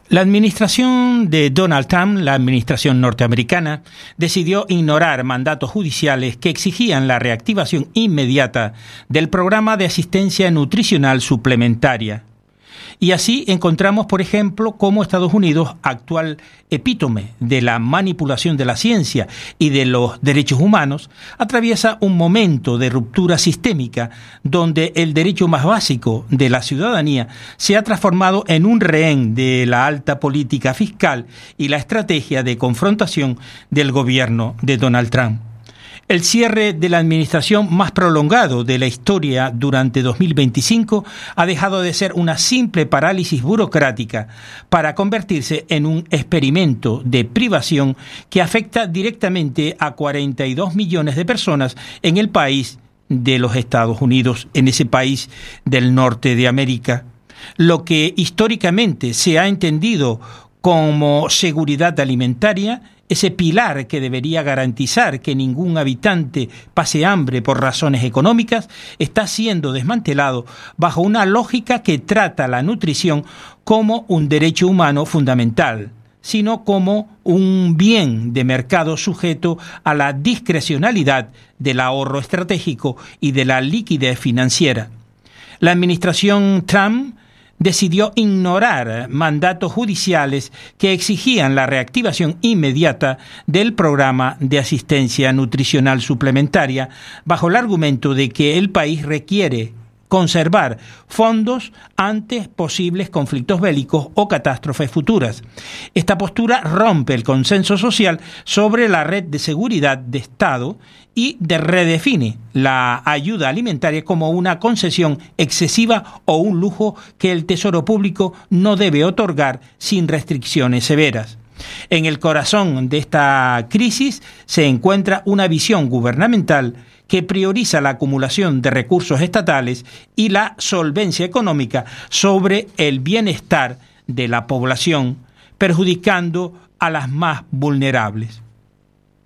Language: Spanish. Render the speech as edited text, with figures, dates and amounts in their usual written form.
La administración de Donald Trump, la administración norteamericana, decidió ignorar mandatos judiciales que exigían la reactivación inmediata del programa de asistencia nutricional suplementaria. Y así encontramos, por ejemplo, cómo Estados Unidos, actual epítome de la manipulación de la ciencia y de los derechos humanos, atraviesa un momento de ruptura sistémica donde el derecho más básico de la ciudadanía se ha transformado en un rehén de la alta política fiscal y la estrategia de confrontación del gobierno de Donald Trump. El cierre de la administración más prolongado de la historia durante 2025 ha dejado de ser una simple parálisis burocrática para convertirse en un experimento de privación que afecta directamente a 42 millones de personas en el país de los Estados Unidos, en ese país del norte de América. Lo que históricamente se ha entendido como seguridad alimentaria, ese pilar que debería garantizar que ningún habitante pase hambre por razones económicas, está siendo desmantelado bajo una lógica que trata la nutrición como un derecho humano fundamental, sino como un bien de mercado sujeto a la discrecionalidad del ahorro estratégico y de la liquidez financiera. La administración Trump decidió ignorar mandatos judiciales que exigían la reactivación inmediata del programa de asistencia nutricional suplementaria bajo el argumento de que el país requiere conservar fondos ante posibles conflictos bélicos o catástrofes futuras. Esta postura rompe el consenso social sobre la red de seguridad de Estado y redefine la ayuda alimentaria como una concesión excesiva o un lujo que el Tesoro Público no debe otorgar sin restricciones severas. En el corazón de esta crisis se encuentra una visión gubernamental que prioriza la acumulación de recursos estatales y la solvencia económica sobre el bienestar de la población, perjudicando a las más vulnerables.